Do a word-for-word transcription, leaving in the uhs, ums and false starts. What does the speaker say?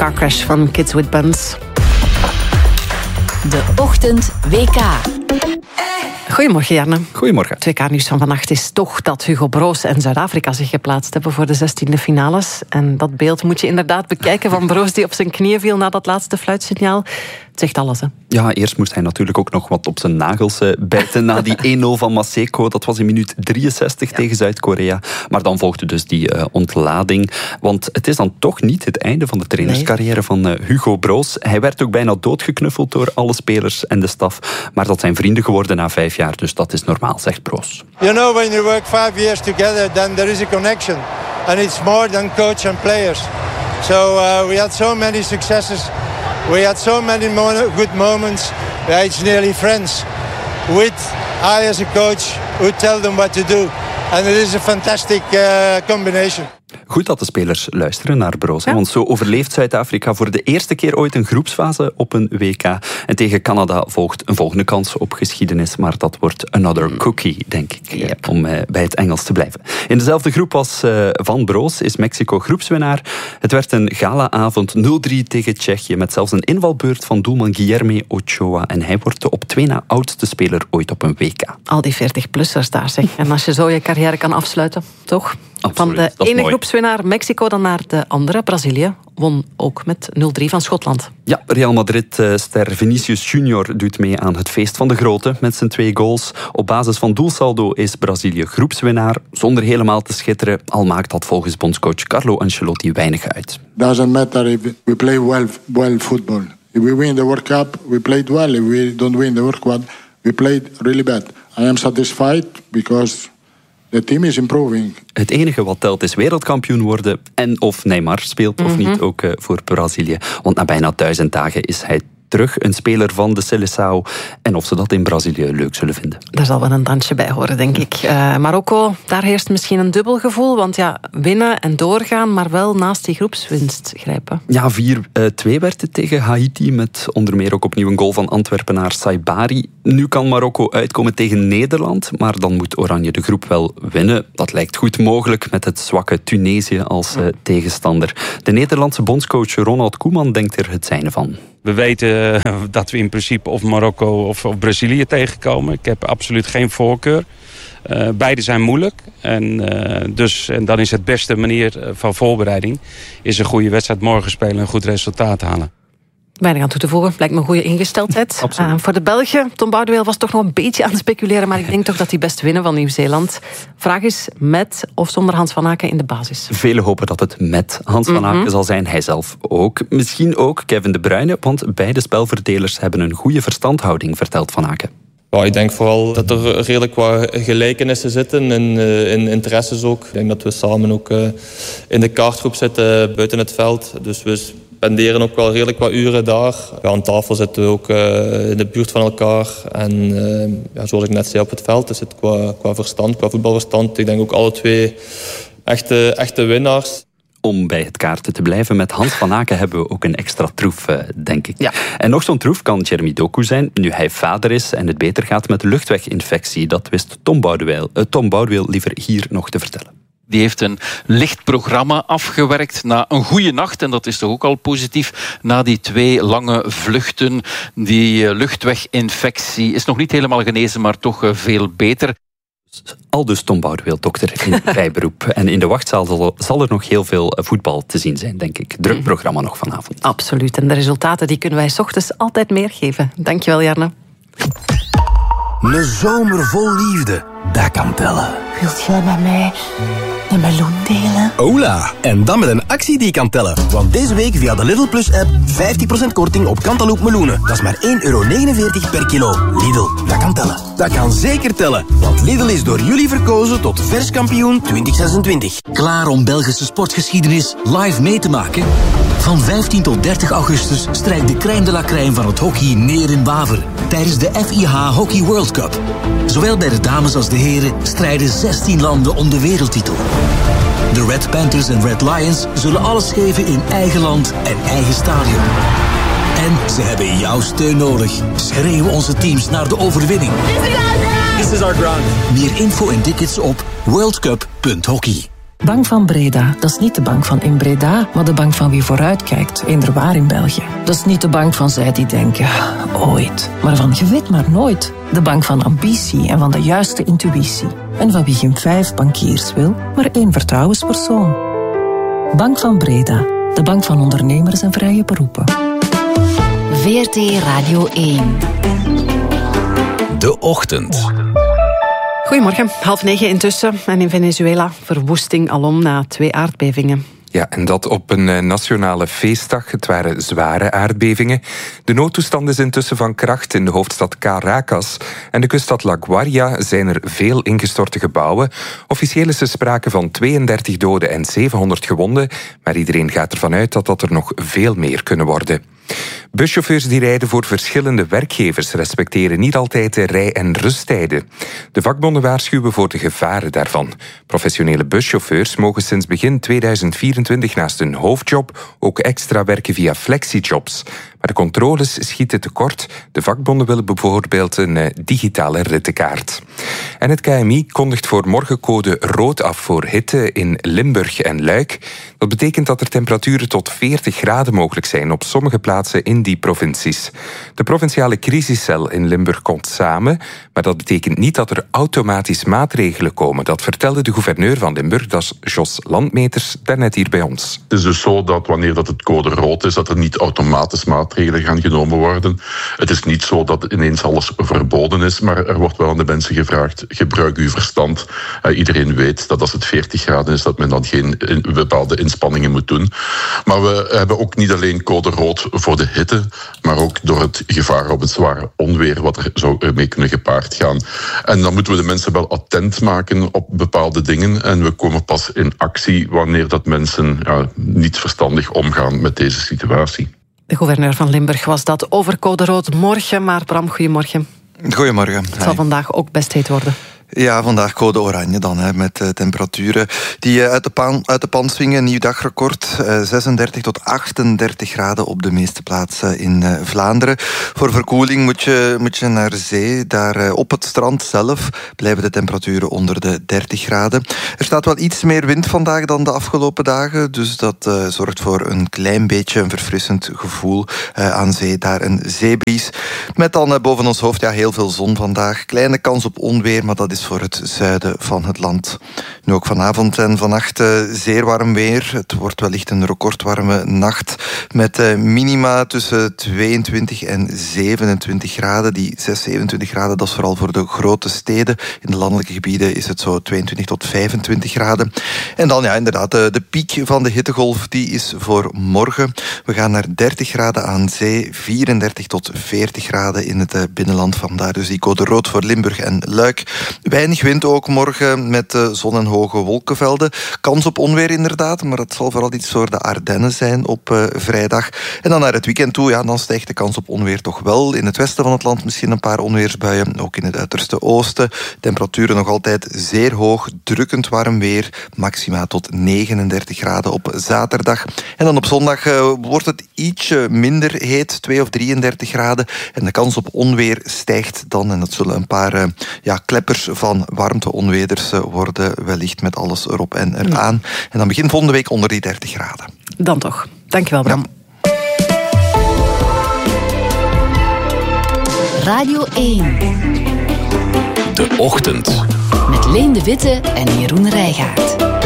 Car Crash van Kids with Buns. De Ochtend W K. Goedemorgen, Jarne. Goedemorgen. Het W K-nieuws van vannacht is toch dat Hugo Broos en Zuid-Afrika zich geplaatst hebben voor de zestiende finales. En dat beeld moet je inderdaad bekijken van Broos die op zijn knieën viel na dat laatste fluitsignaal. Het zegt alles, hè? Ja, eerst moest hij natuurlijk ook nog wat op zijn nagels uh, bijten na die één nul van Maseko. Dat was in minuut drieënzestig ja. tegen Zuid-Korea. Maar dan volgde dus die uh, ontlading. Want het is dan toch niet het einde van de trainerscarrière nee. van uh, Hugo Broos. Hij werd ook bijna doodgeknuffeld door alle spelers en de staf. Maar dat zijn vrienden geworden na vijf jaar, dus dat is normaal, zegt Broos. You know, when you work five years together, then there is a connection. And it's more than coach and players. So uh, we had so many successes. We had so many mo- good moments. Yeah, it's nearly friends. With I as a coach who tell them what to do. And it is a fantastic uh, combination. Goed dat de spelers luisteren naar Broos. Ja. Want zo overleeft Zuid-Afrika voor de eerste keer ooit een groepsfase op een W K. En tegen Canada volgt een volgende kans op geschiedenis. Maar dat wordt another cookie, denk ik. Yep. Om uh, bij het Engels te blijven. In dezelfde groep als uh, Van Broos is Mexico groepswinnaar. Het werd een galaavond nul drie tegen Tsjechië. Met zelfs een invalbeurt van doelman Guillermo Ochoa. En hij wordt de op twee na oudste speler ooit op een W K. Al die veertig-plussers daar, zeg. En als je zo je carrière kan afsluiten, toch? Absoluut, van de ene groepswinnaar Mexico dan naar de andere, Brazilië, won ook met nul drie van Schotland. Ja, Real Madrid-ster Vinicius Junior doet mee aan het feest van de grote met zijn twee goals. Op basis van doelsaldo is Brazilië groepswinnaar, zonder helemaal te schitteren, al maakt dat volgens bondscoach Carlo Ancelotti weinig uit. Doesn't matter if we play well, well football. If we win the World Cup, we played well. If we don't win the World Cup, we played really bad. I am satisfied because the team is improving. Het enige wat telt is wereldkampioen worden en of Neymar speelt of mm-hmm. niet, ook uh, voor Brazilië. Want na bijna duizend dagen is hij terug een speler van de Seleção. En of ze dat in Brazilië leuk zullen vinden. Daar zal wel een dansje bij horen, denk ik. Uh, Marokko, daar heerst misschien een dubbel gevoel. Want ja, winnen en doorgaan, maar wel naast die groepswinst grijpen. Ja, vier twee werd het tegen Haiti. Met onder meer ook opnieuw een goal van Antwerpenaar Saibari. Nu kan Marokko uitkomen tegen Nederland. Maar dan moet Oranje de groep wel winnen. Dat lijkt goed mogelijk met het zwakke Tunesië als uh, tegenstander. De Nederlandse bondscoach Ronald Koeman denkt er het zijne van. We weten dat we in principe of Marokko of, of Brazilië tegenkomen. Ik heb absoluut geen voorkeur. Uh, beide zijn moeilijk. En, uh, dus, en dan is het beste manier van voorbereiding is een goede wedstrijd morgen spelen en een goed resultaat halen. Weinig aan toe te voegen. Lijkt me een goede ingesteldheid. Uh, voor de Belgen, Tom Boudewijn was toch nog een beetje aan het speculeren, maar ik denk toch dat hij best winnen van Nieuw-Zeeland. Vraag is met of zonder Hans van Aken in de basis. Velen hopen dat het met Hans van Aken mm-hmm. zal zijn. Hij zelf ook. Misschien ook Kevin De Bruyne, want beide spelverdelers hebben een goede verstandhouding, vertelt Van Aken. Ja, ik denk vooral dat er redelijk wat gelijkenissen zitten in, in interesses ook. Ik denk dat we samen ook in de kaartgroep zitten buiten het veld. Dus we spenderen ook wel redelijk wat uren daar. Ja, aan tafel zitten we ook uh, in de buurt van elkaar. En uh, ja, zoals ik net zei op het veld, is het qua, qua verstand, qua voetbalverstand. Ik denk ook alle twee echte, echte winnaars. Om bij het kaarten te blijven met Hans van Aken hebben we ook een extra troef, denk ik. Ja. En nog zo'n troef kan Jeremy Doku zijn, nu hij vader is en het beter gaat met luchtweginfectie. Dat wist Tom Boudewijn, uh, Tom Boudewijn liever hier nog te vertellen. Die heeft een licht programma afgewerkt na een goede nacht. En dat is toch ook al positief. Na die twee lange vluchten. Die luchtweginfectie is nog niet helemaal genezen, maar toch veel beter. Aldus Tom Boudewijn, dokter in bijberoep. En in de wachtzaal zal, zal er nog heel veel voetbal te zien zijn, denk ik. Druk programma nog vanavond. Absoluut. En de resultaten die kunnen wij 's ochtends altijd meer geven. Dankjewel, Jarne. Een zomer vol liefde, dat kan tellen. Wilt jij met mij een meloen delen? Hola! En dan met een actie die kan tellen. Want deze week via de Lidl Plus app vijftien procent korting op Cantaloupe meloenen. Dat is maar één euro negenenveertig per kilo. Lidl, dat kan tellen. Dat kan zeker tellen. Want Lidl is door jullie verkozen tot verskampioen twintig zesentwintig. Klaar om Belgische sportgeschiedenis live mee te maken? Van vijftien tot dertig augustus strijkt de crème de la crème van het hockey neer in Waver tijdens de F I H Hockey World Cup. Zowel bij de dames als de heren strijden zestien landen om de wereldtitel. De Red Panthers en Red Lions zullen alles geven in eigen land en eigen stadion. En ze hebben jouw steun nodig. Schreeuwen onze teams naar de overwinning. This is our ground. Meer info en tickets op worldcup punt hockey. Bank van Breda, dat is niet de bank van in Breda, maar de bank van wie vooruitkijkt, eender waar in België. Dat is niet de bank van zij die denken, ooit, maar van je weet maar nooit. De bank van ambitie en van de juiste intuïtie. En van wie geen vijf bankiers wil, maar één vertrouwenspersoon. Bank van Breda, de bank van ondernemers en vrije beroepen. V R T Radio één. De Ochtend. Goedemorgen, half negen intussen. En in Venezuela verwoesting alom na twee aardbevingen. Ja, en dat op een nationale feestdag. Het waren zware aardbevingen. De noodtoestand is intussen van kracht in de hoofdstad Caracas. En de kuststad La Guaira zijn er veel ingestorte gebouwen. Officieel is er sprake van tweeëndertig doden en zevenhonderd gewonden. Maar iedereen gaat ervan uit dat dat er nog veel meer kunnen worden. Buschauffeurs die rijden voor verschillende werkgevers respecteren niet altijd de rij- en rusttijden. De vakbonden waarschuwen voor de gevaren daarvan. Professionele buschauffeurs mogen sinds begin tweeduizend vierentwintig naast hun hoofdjob ook extra werken via flexijobs. Maar de controles schieten tekort. De vakbonden willen bijvoorbeeld een uh, digitale rittenkaart. En het K M I kondigt voor morgen code rood af voor hitte in Limburg en Luik. Dat betekent dat er temperaturen tot veertig graden mogelijk zijn op sommige plaatsen in die provincies. De provinciale crisiscel in Limburg komt samen, maar dat betekent niet dat er automatisch maatregelen komen. Dat vertelde de gouverneur van Limburg, dat is Jos Landmeters, daarnet hier bij ons. Het is dus zo dat wanneer dat het code rood is, dat er niet automatisch maatregelen gaan genomen worden. Het is niet zo dat ineens alles verboden is, maar er wordt wel aan de mensen gevraagd, gebruik uw verstand. Uh, iedereen weet dat als het veertig graden is, dat men dan geen in, bepaalde inspanningen moet doen. Maar we hebben ook niet alleen code rood voor de hitte, maar ook door het gevaar op het zware onweer wat er zou mee kunnen gepaard gaan. En dan moeten we de mensen wel attent maken op bepaalde dingen en we komen pas in actie wanneer dat mensen ja, niet verstandig omgaan met deze situatie. De gouverneur van Limburg was dat over code rood morgen, maar Bram, goedemorgen. Goedemorgen. Het zal vandaag ook best heet worden. Ja, vandaag code oranje dan, hè, met uh, temperaturen die uh, uit, de pan, uit de pan swingen. Nieuw dagrecord, uh, zesendertig tot achtendertig graden op de meeste plaatsen in uh, Vlaanderen. Voor verkoeling moet je, moet je naar zee. Daar uh, op het strand zelf blijven de temperaturen onder de dertig graden. Er staat wel iets meer wind vandaag dan de afgelopen dagen, dus dat uh, zorgt voor een klein beetje een verfrissend gevoel uh, aan zee. Daar een zeebries. Met dan uh, boven ons hoofd ja, heel veel zon vandaag. Kleine kans op onweer, maar dat is voor het zuiden van het land. Nu ook vanavond en vannacht uh, zeer warm weer. Het wordt wellicht een recordwarme nacht met uh, minima tussen tweeëntwintig en zevenentwintig graden. Die zes, zevenentwintig graden, dat is vooral voor de grote steden. In de landelijke gebieden is het zo tweeëntwintig tot vijfentwintig graden. En dan ja, inderdaad, de, de piek van de hittegolf, die is voor morgen. We gaan naar dertig graden aan zee, vierendertig tot veertig graden in het uh, binnenland. Vandaar dus die code rood voor Limburg en Luik. Weinig wind ook morgen met uh, zon en hoge wolkenvelden. Kans op onweer inderdaad, maar dat zal vooral iets voor de Ardennen zijn op uh, vrijdag. En dan naar het weekend toe, ja, dan stijgt de kans op onweer toch wel. In het westen van het land misschien een paar onweersbuien, ook in het uiterste oosten. Temperaturen nog altijd zeer hoog, drukkend warm weer. Maxima tot negenendertig graden op zaterdag. En dan op zondag uh, wordt het ietsje minder heet, twee of drieëndertig graden. En de kans op onweer stijgt dan, en dat zullen een paar uh, ja, kleppers van warmte-onweders worden, wellicht met alles erop en eraan. En dan begint volgende week onder die dertig graden. Dan toch. Dankjewel, Bram. Ja. Radio één. De Ochtend. Met Leen de Witte en Jeroen Rijgaard.